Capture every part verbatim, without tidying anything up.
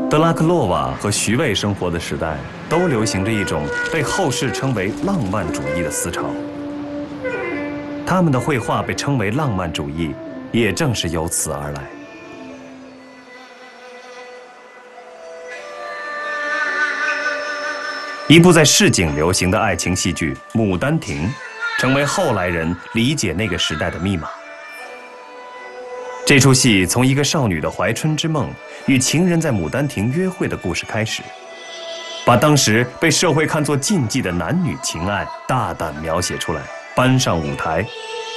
德拉克洛瓦和徐渭生活的时代，都流行着一种被后世称为浪漫主义的思潮。他们的绘画被称为浪漫主义，也正是由此而来。一部在市井流行的爱情戏剧《牡丹亭》，成为后来人理解那个时代的密码。这出戏从一个少女的怀春之梦与情人在牡丹亭约会的故事开始，把当时被社会看作禁忌的男女情爱大胆描写出来，搬上舞台。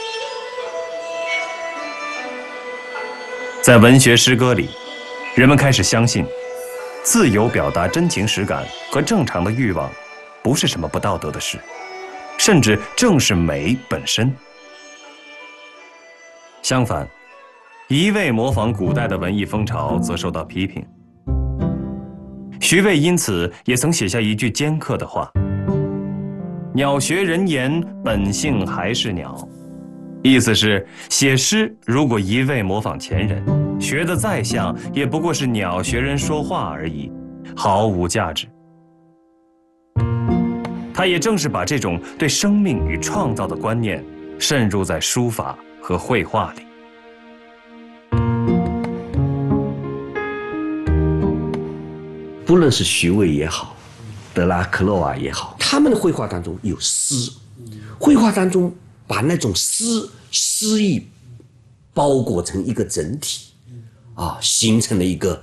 在文学诗歌里，人们开始相信，自由表达真情实感和正常的欲望，不是什么不道德的事，甚至正是美本身。相反，一味模仿古代的文艺风潮则受到批评。徐渭因此也曾写下一句尖刻的话：“鸟学人言，本性还是鸟。”意思是，写诗如果一味模仿前人，学得再像，也不过是鸟学人说话而已，毫无价值。他也正是把这种对生命与创造的观念渗入在书法和绘画里。 不论是徐渭也好，德拉克洛瓦也好，他们的绘画当中有诗，绘画当中把那种诗诗意包裹成一个整体，啊，形成了一个